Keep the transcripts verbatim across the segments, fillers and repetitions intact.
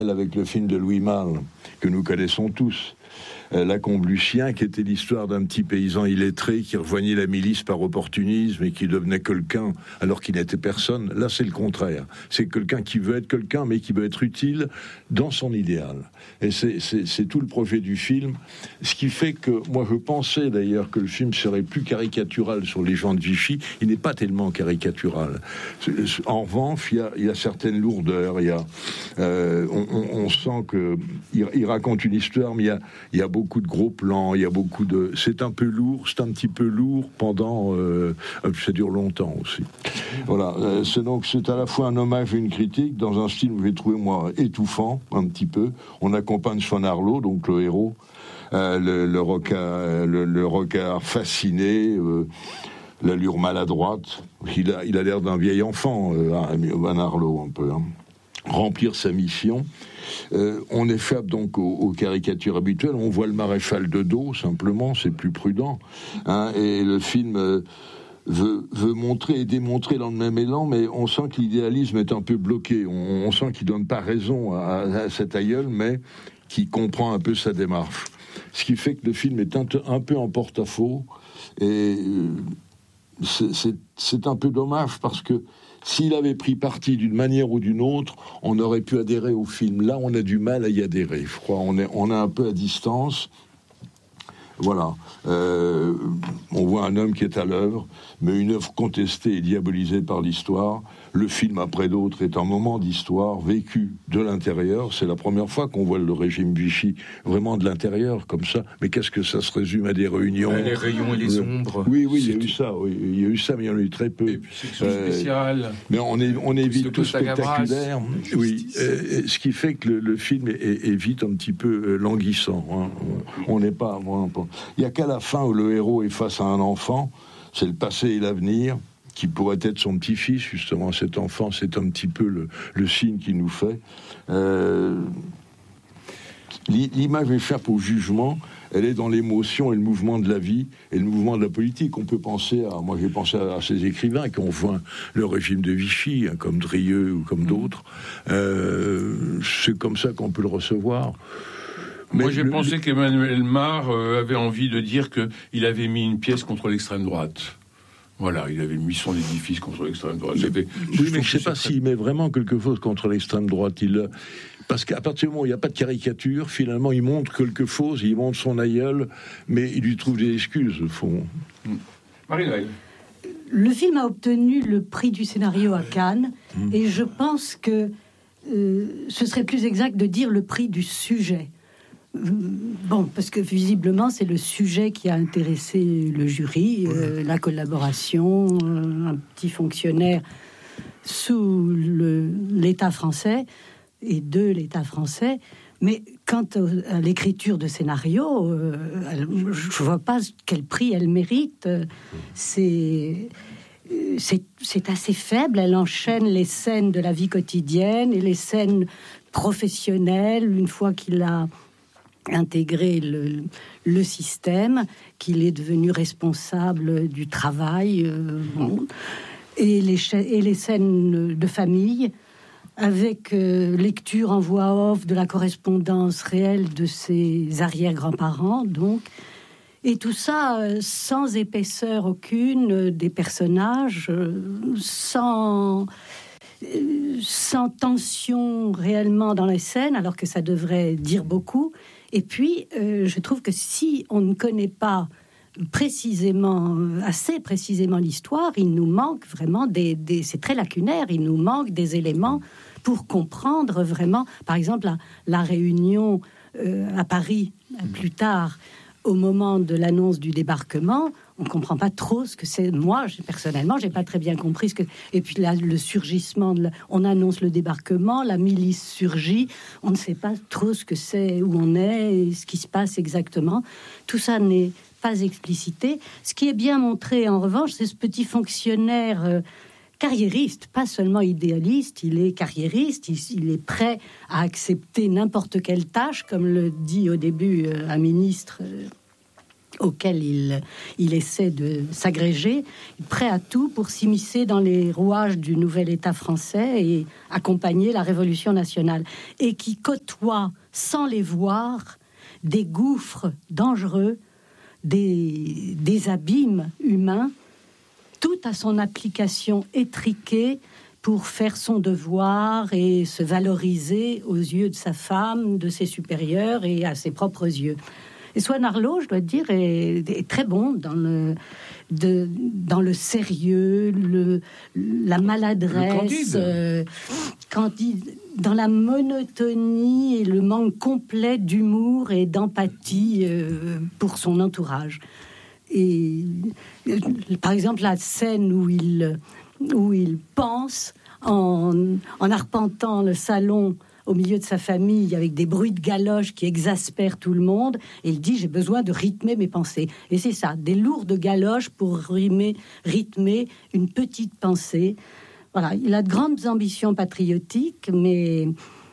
avec le film de Louis Malle, que nous connaissons tous. Lacombe Lucien, qui était l'histoire d'un petit paysan illettré qui rejoignait la milice par opportunisme et qui devenait quelqu'un alors qu'il n'était personne. Là, c'est le contraire. C'est quelqu'un qui veut être quelqu'un, mais qui veut être utile dans son idéal. Et c'est, c'est, c'est tout le projet du film. Ce qui fait que, moi, je pensais d'ailleurs que le film serait plus caricatural sur les gens de Vichy. Il n'est pas tellement caricatural. En revanche, il y a, il y a certaines lourdeurs. Il y a, euh, on, on, on sent que il, il raconte une histoire, mais il y a, il y a beaucoup beaucoup de gros plans, il y a beaucoup de... C'est un peu lourd, c'est un petit peu lourd pendant... Euh... Ça dure longtemps aussi. Voilà, euh, c'est donc c'est à la fois un hommage et une critique, dans un style que j'ai trouvé, moi, étouffant, un petit peu. On accompagne Swan Arlo, donc le héros, euh, le, le, regard, le, le regard fasciné, euh, l'allure maladroite. Il a, il a l'air d'un vieil enfant, euh, Van Arlo, un peu, hein. Remplir sa mission. Euh, on échappe donc aux, aux caricatures habituelles. On voit le maréchal de dos, simplement, c'est plus prudent. Hein, et le film euh, veut, veut montrer et démontrer dans le même élan, mais on sent que l'idéalisme est un peu bloqué. On, on sent qu'il donne pas raison à, à cet aïeul, mais qui comprend un peu sa démarche. Ce qui fait que le film est un, un peu en porte-à-faux. Et euh, c'est, c'est, c'est un peu dommage parce que s'il avait pris parti d'une manière ou d'une autre, on aurait pu adhérer au film. Là, on a du mal à y adhérer, je crois. On est, on est un peu à distance. Voilà. Euh, on voit un homme qui est à l'œuvre, mais une œuvre contestée et diabolisée par l'histoire. Le film, après d'autres, est un moment d'histoire vécu de l'intérieur. C'est la première fois qu'on voit le régime Vichy vraiment de l'intérieur, comme ça. Mais qu'est-ce que ça se résume à des réunions ? Les rayons et les ombres. Oui, oui, il y a eu ça. Oui, il y a eu ça, mais il y en a eu très peu. Et puis section euh, spéciale. Mais on est, on est vite tout spectaculaire. Oui, euh, ce qui fait que le, le film est, est, est vite un petit peu languissant. Hein. On n'est pas vraiment... Il n'y a qu'à la fin où le héros est face à un enfant, c'est le passé et l'avenir, qui pourrait être son petit-fils, justement. Cet enfant, c'est un petit peu le, le signe qu'il nous fait. Euh, l'image échappe au jugement, elle est dans l'émotion et le mouvement de la vie et le mouvement de la politique. On peut penser à... Moi, j'ai pensé à, à ces écrivains qui ont vu le régime de Vichy, hein, comme Drieux ou comme d'autres. Euh, c'est comme ça qu'on peut le recevoir. Mais Moi, j'ai le... pensé qu'Emmanuel Mar euh, avait envie de dire qu'il avait mis une pièce contre l'extrême droite. Voilà, il avait mis son édifice contre l'extrême droite. C'était... Oui, mais je ne sais pas très... s'il met vraiment quelque chose contre l'extrême droite. Il... Parce qu'à partir du moment où il n'y a pas de caricature, finalement, il montre quelque chose, il montre son aïeul, mais il lui trouve des excuses, au fond. Mmh. Marie-Noël. Le film a obtenu le prix du scénario à Cannes, mmh. et je pense que euh, ce serait plus exact de dire le prix du sujet. Bon, parce que visiblement, c'est le sujet qui a intéressé le jury, euh, la collaboration, euh, un petit fonctionnaire sous le, l'État français et de l'État français. Mais quant à l'écriture de scénario, euh, elle, je vois pas quel prix elle mérite. C'est, c'est, c'est assez faible. Elle enchaîne les scènes de la vie quotidienne et les scènes professionnelles une fois qu'il a intégrer le, le système, qu'il est devenu responsable du travail, euh, bon, et, les cha- et les scènes de famille, avec euh, lecture en voix off de la correspondance réelle de ses arrière-grands-parents, donc, et tout ça euh, sans épaisseur aucune euh, des personnages, euh, sans... euh, sans tension réellement dans les scènes, alors que ça devrait dire beaucoup. Et puis, euh, je trouve que si on ne connaît pas précisément, assez précisément l'histoire, il nous manque vraiment des, des... C'est très lacunaire, il nous manque des éléments pour comprendre vraiment, par exemple, la, la réunion euh, à Paris, plus tard, au moment de l'annonce du débarquement, on ne comprend pas trop ce que c'est. Moi, personnellement, je n'ai pas très bien compris ce que... Et puis là, le surgissement, de la... on annonce le débarquement, la milice surgit, on ne sait pas trop ce que c'est, où on est, et ce qui se passe exactement. Tout ça n'est pas explicité. Ce qui est bien montré, en revanche, c'est ce petit fonctionnaire euh, carriériste, pas seulement idéaliste, il est carriériste, il, il est prêt à accepter n'importe quelle tâche, comme le dit au début euh, un ministre... Euh, auquel il, il essaie de s'agréger, prêt à tout pour s'immiscer dans les rouages du nouvel État français et accompagner la Révolution nationale, et qui côtoie, sans les voir, des gouffres dangereux, des, des abîmes humains, tout à son application étriquée pour faire son devoir et se valoriser aux yeux de sa femme, de ses supérieurs et à ses propres yeux. Et Swan Arlo, je dois dire, est, est très bon dans le, de, dans le sérieux, le, la maladresse, euh, quand il, dans la monotonie et le manque complet d'humour et d'empathie euh, pour son entourage. Et euh, par exemple, la scène où il, où il pense en, en arpentant le salon au milieu de sa famille, avec des bruits de galoches qui exaspèrent tout le monde, et il dit « j'ai besoin de rythmer mes pensées ». Et c'est ça, des lourdes galoches pour rythmer, rythmer une petite pensée. Voilà, il a de grandes ambitions patriotiques, mais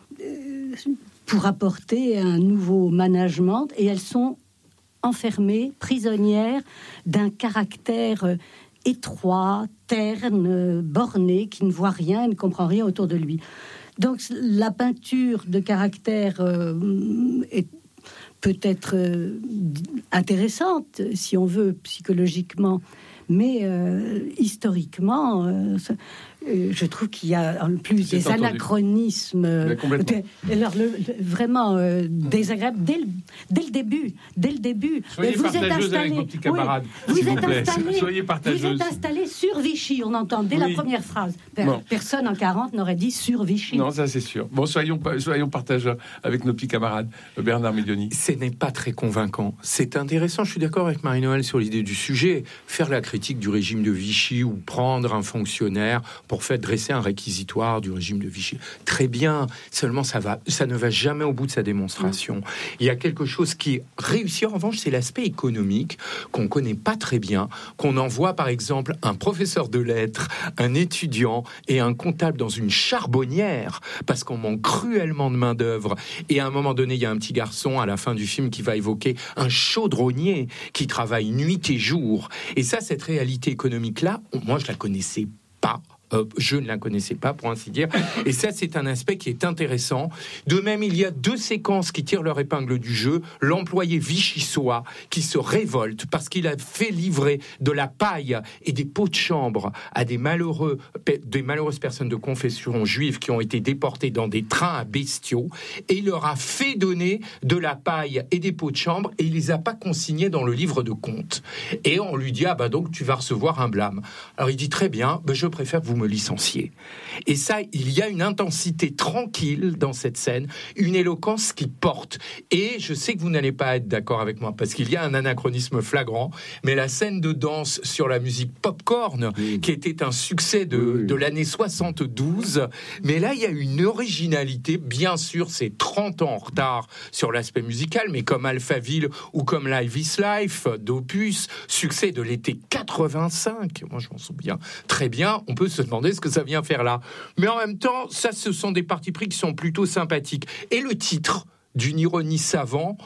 euh, pour apporter un nouveau management, et elles sont enfermées, prisonnières d'un caractère euh, étroit, terne, borné, qui ne voit rien et ne comprend rien autour de lui. Donc la peinture de caractère euh, est peut-être euh, intéressante, si on veut, psychologiquement, mais euh, historiquement, euh, euh, je trouve qu'il y a en plus C'est des entendu. anachronismes euh, de, alors, le, le, vraiment euh, désagréables dès le, dès le début. Dès le début. Soyez vous êtes partageuse installé, avec vos petits camarades, oui, s'il vous, vous êtes plaît. installé, Soyez vous partageuse. êtes installé sur Vichy, on entend dès Oui. la première phrase. Per- Bon. Personne en quarante n'aurait dit sur Vichy. Non, ça c'est sûr. Bon, soyons, soyons partageurs avec nos petits camarades. Bernard Médioni. Ce n'est pas très convaincant. C'est intéressant, je suis d'accord avec Marie-Noëlle sur l'idée du sujet. Faire la critique du régime de Vichy ou prendre un fonctionnaire pour faire dresser un réquisitoire du régime de Vichy. Très bien, seulement ça, va, ça ne va jamais au bout de sa démonstration. Il y a quelque chose qui réussit, en revanche, c'est l'aspect économique qu'on ne connaît pas très bien, qu'on envoie par exemple un professeur de lettres, un étudiant et un comptable dans une charbonnière parce qu'on manque cruellement de main-d'œuvre. Et à un moment donné, il y a un petit garçon à la fin du film qui va évoquer un chaudronnier qui travaille nuit et jour. Et ça, cette réalité économique-là, moi, je la connaissais pas. Euh, je ne la connaissais pas, pour ainsi dire. Et ça, c'est un aspect qui est intéressant. De même, il y a deux séquences qui tirent leur épingle du jeu. L'employé vichysois qui se révolte parce qu'il a fait livrer de la paille et des pots de chambre à des malheureux, des malheureuses personnes de confession juive qui ont été déportées dans des trains à bestiaux. Et il leur a fait donner de la paille et des pots de chambre et il les a pas consignés dans le livre de compte. Et on lui dit, ah bah donc tu vas recevoir un blâme. Alors il dit, très bien, bah je préfère que vous me licencier. Et ça, il y a une intensité tranquille dans cette scène, une éloquence qui porte. Et je sais que vous n'allez pas être d'accord avec moi, parce qu'il y a un anachronisme flagrant, mais la scène de danse sur la musique Popcorn, oui. qui était un succès de, oui. de l'année soixante-douze, mais là, il y a une originalité. Bien sûr, c'est trente ans en retard sur l'aspect musical, mais comme Alphaville ou comme Live is Life d'Opus, succès de l'été quatre-vingt-cinq. Moi, je m'en souviens très bien. On peut se demander ce que ça vient faire là. Mais en même temps, ça, ce sont des partis pris qui sont plutôt sympathiques. Et le titre, d'une ironie savante,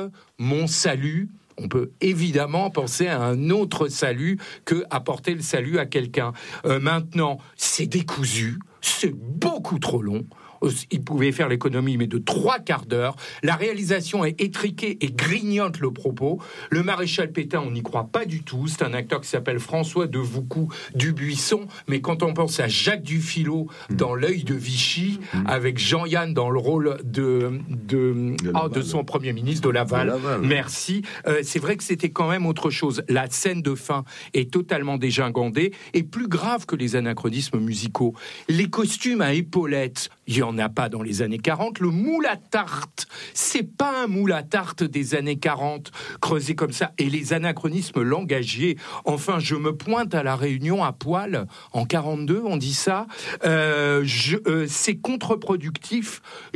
Mon salut, on peut évidemment penser à un autre salut que apporter le salut à quelqu'un. Euh, maintenant, c'est décousu, c'est beaucoup trop long. Il pouvait faire l'économie, mais de trois quarts d'heure. La réalisation est étriquée et grignote le propos. Le maréchal Pétain, on n'y croit pas du tout. C'est un acteur qui s'appelle François de Voucou Dubuisson. Mais quand on pense à Jacques Dufilot dans L'œil de Vichy, mmh. avec Jean-Yann dans le rôle de, de, de, oh, de son premier ministre, de Laval, de Laval. Merci. Euh, c'est vrai que c'était quand même autre chose. La scène de fin est totalement dégingandée et plus grave que les anachronismes musicaux. Les costumes à épaulettes, il y en a pas dans les années quarante. Le moule à tarte, c'est pas un moule à tarte des années quarante creusé comme ça. Et les anachronismes langagiers, enfin, je me pointe à la Réunion à poil en quarante-deux, on dit ça. Euh, je, euh, c'est contre-productif.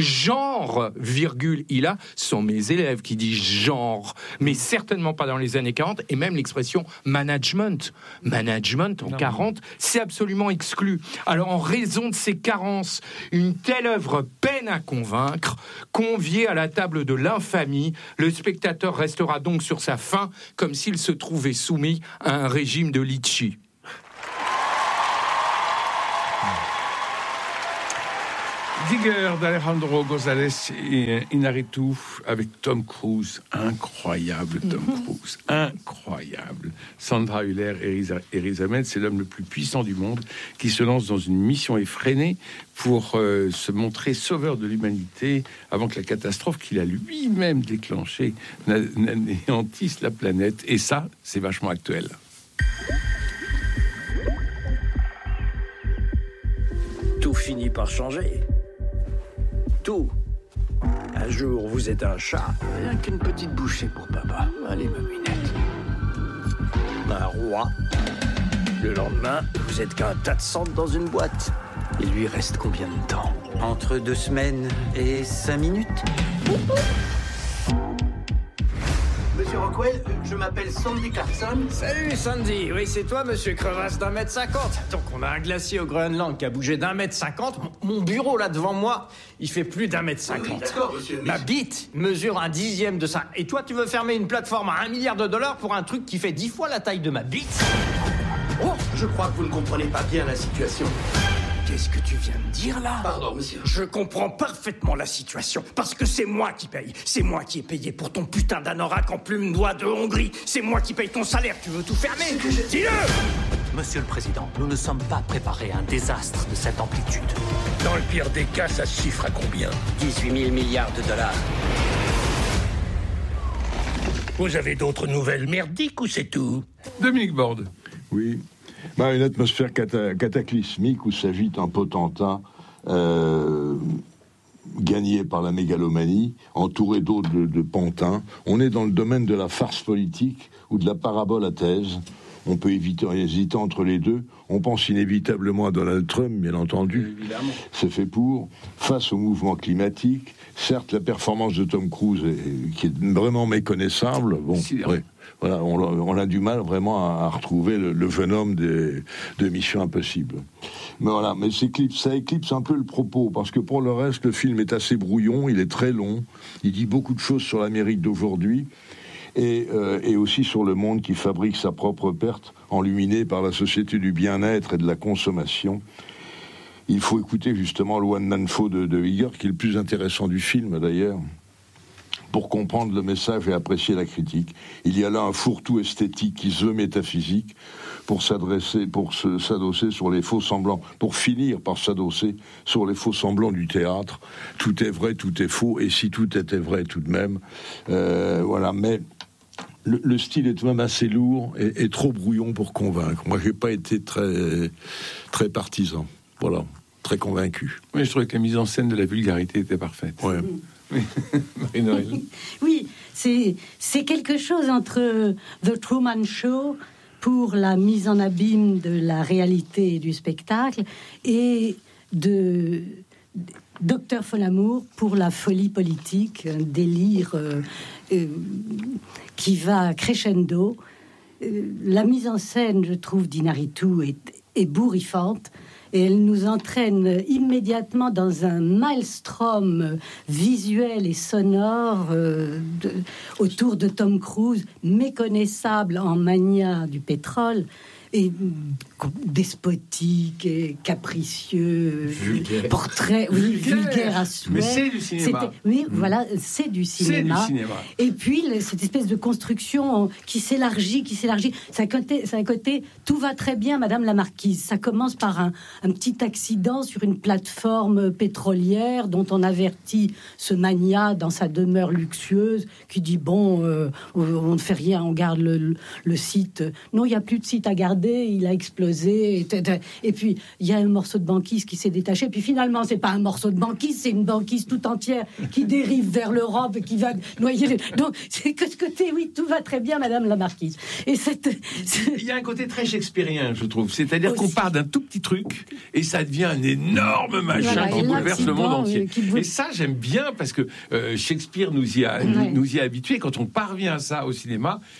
Genre, virgule, il a, ce sont mes élèves qui disent genre, mais certainement pas dans les années quarante. Et même l'expression management, management en non. quarante, c'est absolument exclu. Alors, en raison de ces carences, une Une telle œuvre peine à convaincre. Convié à la table de l'infamie, le spectateur restera donc sur sa faim comme s'il se trouvait soumis à un régime de litchi. Digger d'Alejandro González et Iñárritu avec Tom Cruise. Incroyable Tom mm-hmm. Cruise, incroyable. Sandra Hüller et Riz Ahmed, c'est l'homme le plus puissant du monde qui se lance dans une mission effrénée pour euh, se montrer sauveur de l'humanité avant que la catastrophe qu'il a lui-même déclenchée n'anéantisse la planète. Et ça, c'est vachement actuel. Tout finit par changer. Tout. Un jour, vous êtes un chat. Rien qu'une petite bouchée pour papa. Allez, ma minette. Un roi. Le lendemain, vous êtes qu'un tas de cendres dans une boîte. Il lui reste combien de temps? Entre deux semaines et cinq minutes. Monsieur Rockwell, je m'appelle Sandy Clarkson. Salut Sandy, oui c'est toi monsieur crevasse d'un mètre cinquante. Donc on a un glacier au Groenland qui a bougé d'un mètre cinquante. Mon bureau là devant moi, il fait plus d'un mètre cinquante. Oui, d'accord monsieur. Ma bite mesure un dixième de ça. Et toi tu veux fermer une plateforme à un milliard de dollars pour un truc qui fait dix fois la taille de ma bite? Oh, je crois que vous ne comprenez pas bien la situation. Qu'est-ce que tu viens de dire là? Pardon, monsieur. Je comprends parfaitement la situation, parce que c'est moi qui paye. C'est moi qui ai payé pour ton putain d'anorak en plume d'oie de Hongrie. C'est moi qui paye ton salaire, tu veux tout fermer? Je... Dis-le! Monsieur le Président, nous ne sommes pas préparés à un désastre de cette amplitude. Dans le pire des cas, ça se chiffre à combien? dix-huit mille milliards de dollars. Vous avez d'autres nouvelles merdiques ou c'est tout? Dominique Borde. Oui. Bah, une atmosphère cata- cataclysmique où s'agite un potentat euh, gagné par la mégalomanie, entouré d'autres de, de pantins. On est dans le domaine de la farce politique ou de la parabole à thèse. On peut éviter, hésiter entre les deux. On pense inévitablement à Donald Trump, bien entendu. Évidemment. C'est fait pour. Face au mouvement climatique, certes, la performance de Tom Cruise, est, qui est vraiment méconnaissable. Bon, ouais, voilà, on, on a du mal vraiment à, à retrouver le, le venom des, de Mission Impossible. Mais voilà, mais éclipse, ça éclipse un peu le propos, parce que pour le reste, le film est assez brouillon, il est très long, il dit beaucoup de choses sur l'Amérique d'aujourd'hui. Et, euh, et aussi sur le monde qui fabrique sa propre perte, enluminé par la société du bien-être et de la consommation. Il faut écouter justement le One Man Show de, de Iger, qui est le plus intéressant du film d'ailleurs, pour comprendre le message et apprécier la critique. Il y a là un fourre-tout esthétique qui se veut métaphysique pour s'adresser, pour se, s'adosser sur les faux semblants, pour finir par s'adosser sur les faux semblants du théâtre. Tout est vrai, tout est faux, et si tout était vrai tout de même, euh, voilà. Mais le, le style est tout de même assez lourd et, et trop brouillon pour convaincre. Moi, j'ai pas été très, très partisan. Voilà, très convaincu. Oui, je trouvais que la mise en scène de la vulgarité était parfaite. Ouais. Oui, Marie-Noël. Oui, c'est, c'est quelque chose entre The Truman Show pour la mise en abîme de la réalité et du spectacle et de Docteur Folamour pour la folie politique, un délire euh, euh, qui va crescendo. Euh, la mise en scène, je trouve, d'Iñárritu est, est bourrifante. Et elle nous entraîne immédiatement dans un maelstrom visuel et sonore euh, de, autour de Tom Cruise, méconnaissable en mania du pétrole, et despotique et capricieux, vulgaire. portrait oui, vulgaire. vulgaire à souhait. Mais c'est du cinéma. C'était, oui, mmh. voilà, c'est du cinéma. C'est du cinéma. Et puis le, cette espèce de construction qui s'élargit, qui s'élargit. Ça a côté, ça a côté. Tout va très bien, Madame la Marquise. Ça commence par un, un petit accident sur une plateforme pétrolière dont on avertit ce mania dans sa demeure luxueuse qui dit bon, euh, on ne fait rien, on garde le, le, le site. Non, il y a plus de site à garder. Il a explosé. Et, et puis, il y a un morceau de banquise qui s'est détaché. Puis finalement, c'est pas un morceau de banquise, c'est une banquise tout entière qui dérive vers l'Europe et qui va noyer les... Donc, c'est que ce côté, oui, tout va très bien, Madame la Marquise. Et cette... Il y a un côté très shakespearien, je trouve. C'est-à-dire aussi qu'on part d'un tout petit truc et ça devient un énorme machin voilà, qui bouleverse le monde entier. Euh, et ça, j'aime bien parce que euh, Shakespeare nous y a, ouais. nous, nous y a habitués. Quand on parvient à ça au cinéma,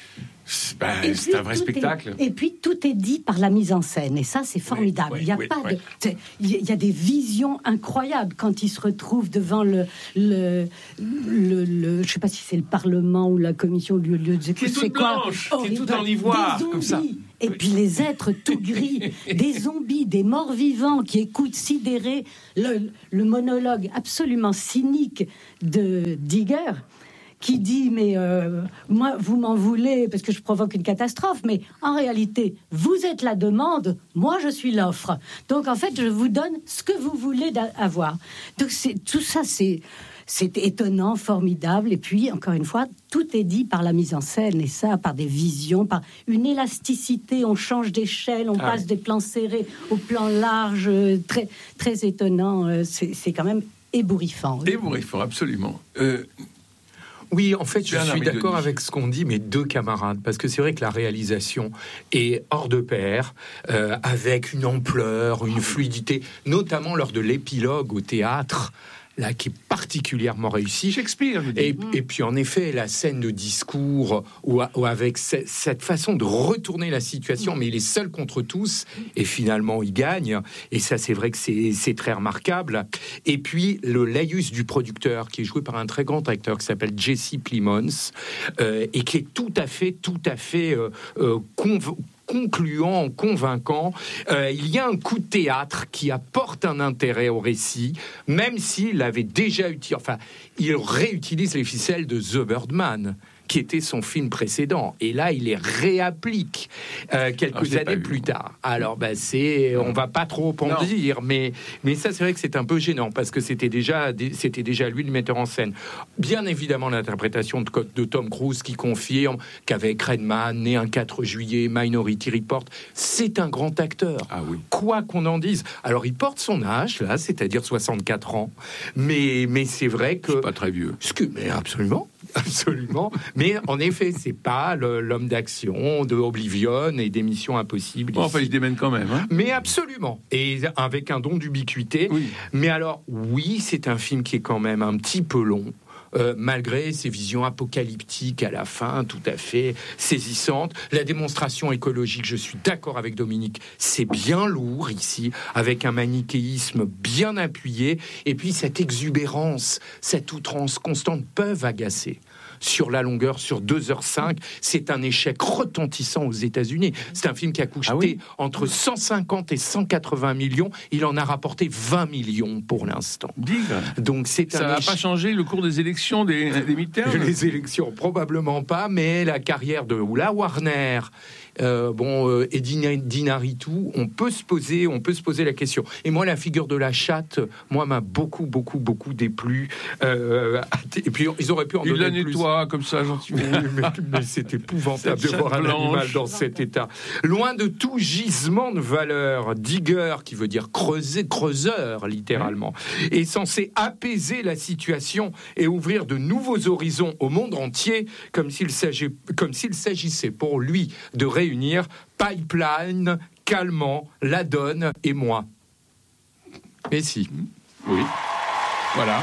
C'est, ben, Et c'est puis, un vrai tout spectacle. est- et puis tout est dit par la mise en scène, et ça c'est formidable. oui, il y a oui, pas oui. de, c'est- il y a- il y a des visions incroyables quand ils se retrouvent devant le, le, le, le- je sais pas si c'est le Parlement ou la commission du lieu de Qui est toute blanche, qui est toute en ivoire, des comme ça. zombies. Et puis les êtres tout gris, des zombies, des morts vivants qui écoutent sidérés le, le monologue absolument cynique de Digger, qui dit mais euh, moi vous m'en voulez parce que je provoque une catastrophe, mais en réalité vous êtes la demande, moi je suis l'offre. Donc en fait je vous donne ce que vous voulez d'a- avoir. Donc c'est tout ça, c'est c'est étonnant, formidable. Et puis encore une fois, tout est dit par la mise en scène, et ça par des visions, par une élasticité. On change d'échelle, on Ah passe oui. des plans serrés au plan large, euh, très très étonnant. Euh, C'est c'est quand même ébouriffant. Ébouriffant, absolument. Euh, Oui, en fait, je Bernard suis d'accord Medioni. avec ce qu'ont dit mes deux camarades, parce que c'est vrai que la réalisation est hors de pair, euh, avec une ampleur, une fluidité, notamment lors de l'épilogue au théâtre, là, qui est particulièrement réussi. Shakespeare, je dis. Et, et puis en effet, la scène de discours où, où avec ce- cette façon de retourner la situation, mais il est seul contre tous et finalement il gagne. Et ça, c'est vrai que c'est c'est très remarquable. Et puis le laïus du producteur, qui est joué par un très grand acteur qui s'appelle Jesse Plemons, euh, et qui est tout à fait, tout à fait euh, euh, conv- concluant, convaincant. Euh, il y a un coup de théâtre qui apporte un intérêt au récit, même s'il avait déjà utilisé, enfin, il réutilise les ficelles de The Birdman, qui était son film précédent. Et là, il les réapplique euh, quelques Alors, je l'ai pas années vu. plus tard. Alors, ben, c'est, on va pas trop en Non. dire, mais, mais ça, c'est vrai que c'est un peu gênant, parce que c'était déjà, c'était déjà lui le metteur en scène. Bien évidemment, l'interprétation de, de Tom Cruise qui confirme qu'avec Redman, né un quatre juillet, Minority Report, c'est un grand acteur. Ah oui. Quoi qu'on en dise. Alors, il porte son âge, là, c'est-à-dire soixante-quatre ans, mais, mais c'est vrai que... C'est pas très vieux. Ce que, mais absolument, absolument. Mais en effet, c'est pas le- l'homme d'action de Oblivion et des Missions Impossibles. Bon, enfin, ici. il se démène quand même. Hein. Mais absolument, et avec un don d'ubiquité. Oui. Mais alors, oui, c'est un film qui est quand même un petit peu long. Euh, malgré ses visions apocalyptiques à la fin, tout à fait saisissantes. La démonstration écologique, je suis d'accord avec Dominique, c'est bien lourd ici, avec un manichéisme bien appuyé, et puis cette exubérance, cette outrance constante peuvent agacer. Sur la longueur, sur deux heures cinq, c'est un échec retentissant aux États-Unis. C'est un film qui a coûté Ah oui entre cent cinquante et cent quatre-vingts millions. Il en a rapporté vingt millions pour l'instant. Digre. Donc c'est Ça un n'a échec. pas changé le cours des élections, des, des midterms. Les élections, probablement pas, mais la carrière de la Warner, euh, bon, euh, et Dina- Dinaritu, on peut se poser, on peut se poser la question. Et moi, la figure de la chatte, moi, m'a beaucoup, beaucoup, beaucoup déplu. Euh, et puis, ils auraient pu en Il la donner plus. nettoie comme ça, gentiment. Oui, mais, mais c'est épouvantable Cette de voir un chatte animal blanche. dans cet état. Loin de tout gisement de valeur, Digger, qui veut dire creuser, creuseur, littéralement, est censé apaiser la situation et ouvrir de nouveaux horizons au monde entier, comme s'il s'agit- comme s'il s'agissait pour lui de réunir Pipeline, Calmant, La Donne et moi. Mais si. Oui. Voilà.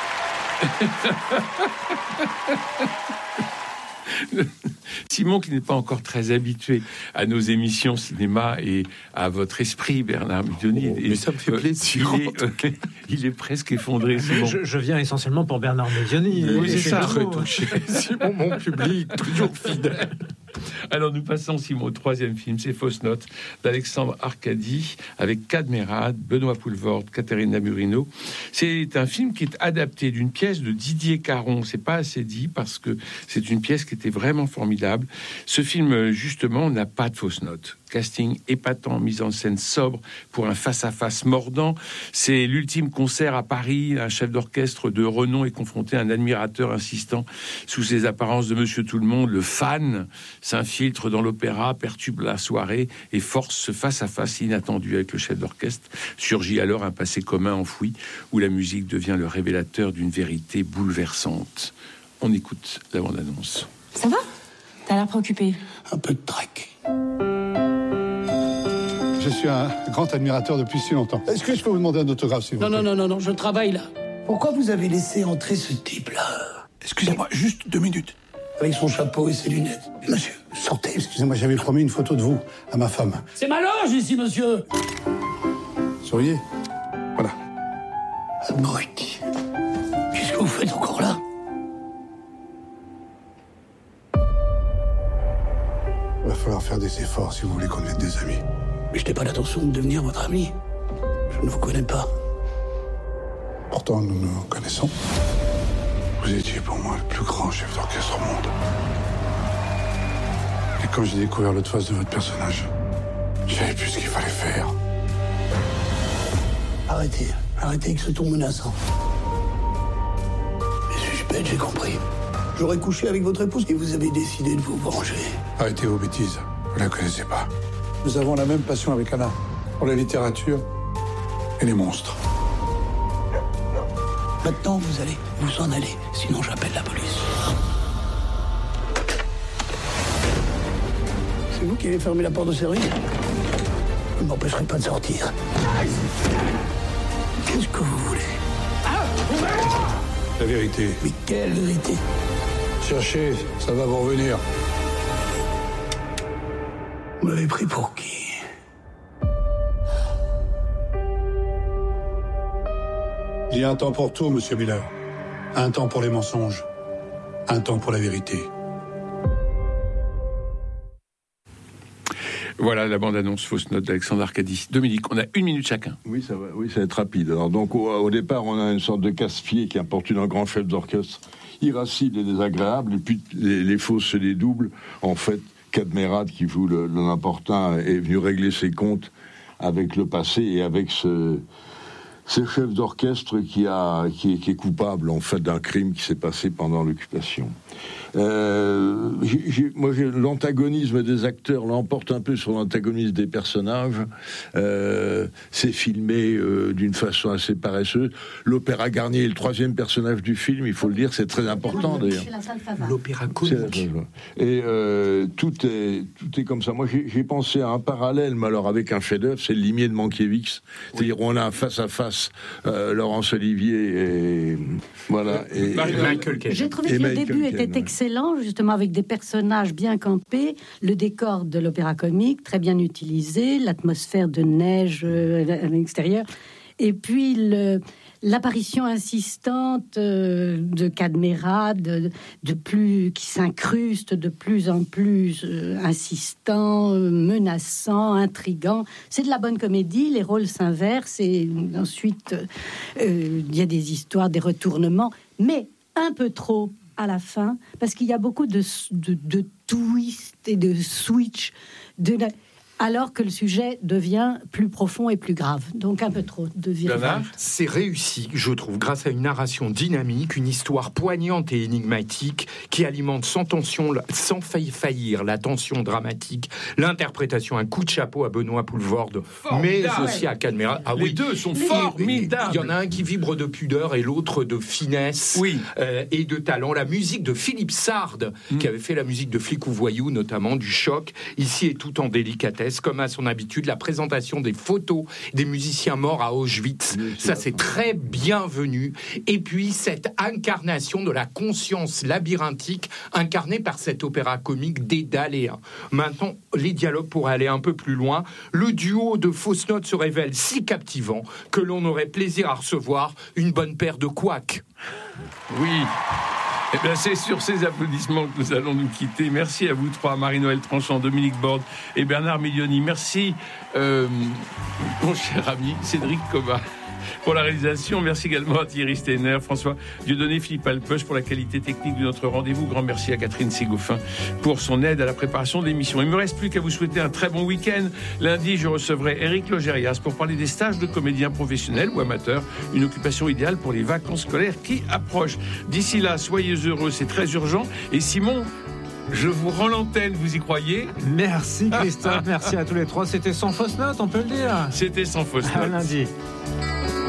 Simon, qui n'est pas encore très habitué à nos émissions cinéma et à votre esprit, Bernard Medioni, Oh, mais ça me fait plaisir, il, est, euh, il est presque effondré, Simon. Je, je viens essentiellement pour Bernard Medioni. Oui, c'est ça. Très touché. Simon, mon public, toujours fidèle. Alors nous passons, Simon, au troisième film, c'est Fausse Note, d'Alexandre Arcadi, avec Cadmerade, Benoît Poulvorde, Caterina Murino. C'est un film qui est adapté d'une pièce de Didier Caron. C'est pas assez dit parce que c'est une pièce qui était vraiment formidable. Ce film, justement, n'a pas de fausse note. Casting épatant, mise en scène sobre pour un face-à-face mordant. C'est l'ultime concert à Paris. Un chef d'orchestre de renom est confronté à un admirateur insistant sous ses apparences de Monsieur Tout-le-Monde. Le fan s'infiltre dans l'opéra, perturbe la soirée et force ce face-à-face inattendu avec le chef d'orchestre. Surgit alors un passé commun enfoui où la musique devient le révélateur d'une vérité bouleversante. On écoute la bande-annonce. Ça va? T'as l'air préoccupé. Un peu de trac. Je suis un grand admirateur depuis si longtemps. Est-ce que je peux vous demander un autographe, s'il vous Non, plaît? non, non, non, non, je travaille là. Pourquoi vous avez laissé entrer ce type-là? Excusez-moi, juste deux minutes. avec son chapeau et ses lunettes. Monsieur, sortez. Excusez-moi, j'avais promis une photo de vous à ma femme. C'est ma loge ici, monsieur. Souriez. Voilà. Abruti. Qu'est-ce que vous faites encore là? Il va falloir faire des efforts si vous voulez qu'on devienne des amis. Mais je n'ai pas l'intention de devenir votre ami. Je ne vous connais pas. Pourtant, nous nous connaissons. Vous étiez pour moi le plus grand chef d'orchestre au monde. Et quand j'ai découvert l'autre face de votre personnage, je savais plus ce qu'il fallait faire. Arrêtez. Arrêtez avec ce ton menaçant. Mais suis-je bête, j'ai compris. J'aurais couché avec votre épouse et vous avez décidé de vous venger. Arrêtez vos bêtises. Vous la connaissez pas. Nous avons la même passion avec Anna. Pour la littérature et les monstres. Maintenant, vous allez vous en aller. Sinon, j'appelle la police. C'est vous qui avez fermé la porte de service? Vous ne m'empêcherez pas de sortir. Qu'est-ce que vous voulez? La vérité. Mais quelle vérité? Cherchez, ça va vous revenir. Vous m'avez pris pour qui? Il y a un temps pour tout, monsieur Miller. Un temps pour les mensonges. Un temps pour la vérité. Voilà la bande-annonce fausse note d'Alexandre Arcadis. Dominique, on a une minute chacun. Oui, ça va, oui, ça va être rapide. Alors, donc, au, au départ, on a une sorte de casse-pied qui importune un grand chef d'orchestre irascible et désagréable, et puis les, les fausses se dédoublent. En fait, Cadmerade, qui joue le, le l'important, est venu régler ses comptes avec le passé et avec ce... ce chef d'orchestre qui, a, qui, est, qui est coupable, en fait, d'un crime qui s'est passé pendant l'occupation. Euh, j'ai, j'ai, moi, j'ai, l'antagonisme des acteurs l'emporte un peu sur l'antagonisme des personnages. Euh, c'est filmé euh, d'une façon assez paresseuse. L'opéra Garnier est le troisième personnage du film, il faut le dire, c'est très important, d'ailleurs. L'opéra comique. Et euh, tout, est, tout est comme ça. Moi, j'ai, j'ai pensé à un parallèle, mais alors avec un chef-d'œuvre, c'est Le Limier de Mankiewicz. C'est-à-dire, on a un face-à-face euh, Laurence Olivier et... Voilà. Et, et Michael Caine. J'ai trouvé que le début Caine, était excellent, justement, avec des personnages bien campés, le décor de l'opéra comique très bien utilisé, l'atmosphère de neige euh, à l'extérieur, et puis le, l'apparition insistante euh, de Cadmerade, de, de plus qui s'incruste de plus en plus euh, insistant, euh, menaçant, intrigant. C'est de la bonne comédie, les rôles s'inversent et ensuite il euh, y a des histoires, des retournements, mais un peu trop à la fin, parce qu'il y a beaucoup de, de, de twists et de switch, de, alors que le sujet devient plus profond et plus grave. Donc un peu trop de virage. C'est réussi, je trouve, grâce à une narration dynamique, une histoire poignante et énigmatique qui alimente sans tension, sans faillir la tension dramatique, l'interprétation, un coup de chapeau à Benoît Poulvorde, mais aussi à Cadmerade. Ah, Les oui. deux sont formidables. Il y en a un qui vibre de pudeur et l'autre de finesse oui. euh, et de talent. La musique de Philippe Sard, mmh. qui avait fait la musique de Flic ou Voyou, notamment du Choc, ici est tout en délicatesse. Comme à son habitude, la présentation des photos des musiciens morts à Auschwitz, oui, ça c'est très bienvenu. Et puis cette incarnation de la conscience labyrinthique incarnée par cet opéra comique Dédalé. Maintenant, les dialogues pourraient aller un peu plus loin. Le duo de fausses notes se révèle si captivant que l'on aurait plaisir à recevoir une bonne paire de couacs. Oui. Eh bien, c'est sur ces applaudissements que nous allons nous quitter. Merci à vous trois, Marie-Noël Tranchant, Dominique Borde et Bernard Milioni. Merci, euh, mon cher ami Cédric Cobat, pour la réalisation. Merci également à Thierry Steiner, François Dieudonné, Philippe Alpeuch pour la qualité technique de notre rendez-vous. Grand merci à Catherine Ségoffin pour son aide à la préparation de l'émission. Il ne me reste plus qu'à vous souhaiter un très bon week-end. Lundi, je recevrai Éric Logérias pour parler des stages de comédiens professionnels ou amateurs, une occupation idéale pour les vacances scolaires qui approchent. D'ici là, soyez heureux, c'est très urgent. Et Simon, je vous rends l'antenne, vous y croyez? Merci Christophe, merci à tous les trois. C'était sans fausse note, on peut le dire. C'était sans fausse note. À lundi.